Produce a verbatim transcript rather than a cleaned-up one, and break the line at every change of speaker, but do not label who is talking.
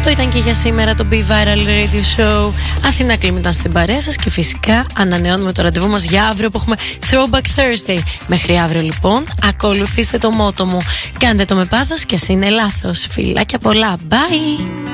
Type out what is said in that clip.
Αυτό ήταν και για σήμερα το Be Viral Radio Show. Αθηνά Κλίμ ήταν στην παρέα σας και φυσικά ανανεώνουμε το ραντεβού μας για αύριο που έχουμε Throwback Thursday. Μέχρι αύριο λοιπόν, ακολουθήστε το μότο μου. Κάντε το με πάθος και ας είναι λάθος. Φιλάκια πολλά. Bye!